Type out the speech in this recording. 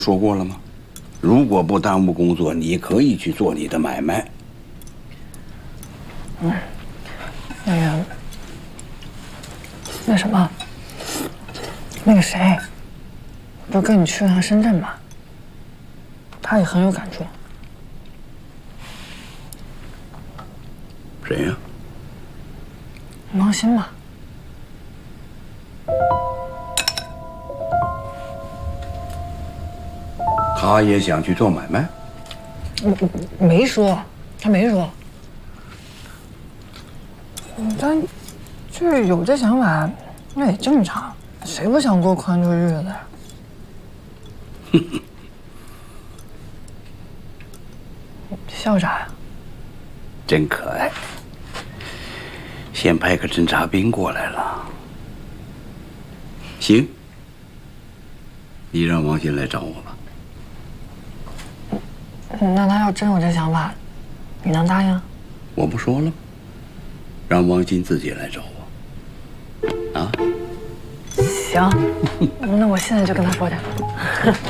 说过了吗？如果不耽误工作，你可以去做你的买卖。 那什么，那个谁，不是跟你去了趟深圳吗？他也很有感触。 谁呀？ 王鑫嘛。 他也想去做买卖？ 没说，他没说。但就是有这想法，那也正常。谁不想过宽裕日子呀？笑啥呀？ 真可爱。先派个侦察兵过来了。行，你让王鑫来找我吧。 那他要真有这想法，你能答应？ 我不说了吗？让王鑫自己来找我。啊？ 行，那我现在就跟他说去。